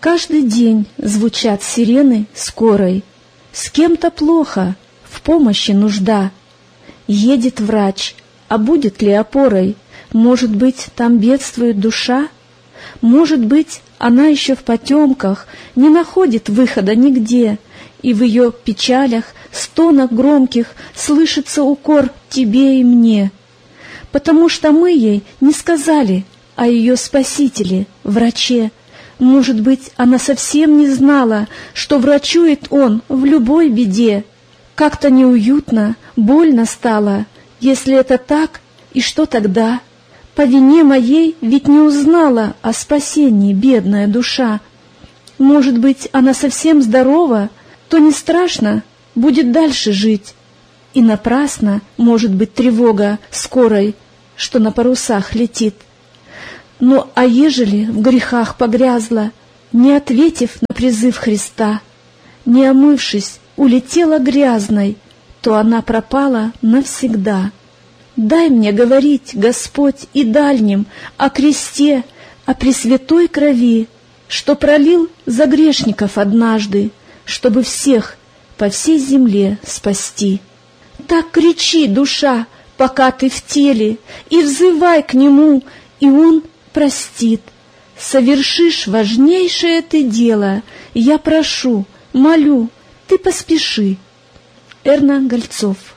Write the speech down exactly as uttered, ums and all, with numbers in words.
Каждый день звучат сирены скорой. С кем-то плохо, в помощи нужда. Едет врач, а будет ли опорой? Может быть, там бедствует душа? Может быть, она еще в потемках, не находит выхода нигде, и в ее печалях, стонах громких слышится укор тебе и мне. Потому что мы ей не сказали о ее спасителе, враче. Может быть, она совсем не знала, что врачует он в любой беде. Как-то неуютно, больно стало. Если это так, и что тогда? По вине моей ведь не узнала о спасении бедная душа. Может быть, она совсем здорова, то не страшно, будет дальше жить. И напрасно, может быть, тревога скорой, что на парусах летит. Ну, а ежели в грехах погрязла, не ответив на призыв Христа, не омывшись, улетела грязной, то она пропала навсегда. Дай мне говорить, Господь, и дальним о кресте, о пресвятой крови, что пролил за грешников однажды, чтобы всех по всей земле спасти. Так кричи, душа, пока ты в теле, и взывай к Нему, и Он простит. Совершишь важнейшее ты дело, я прошу, молю, ты поспеши. Эрна Гольцов.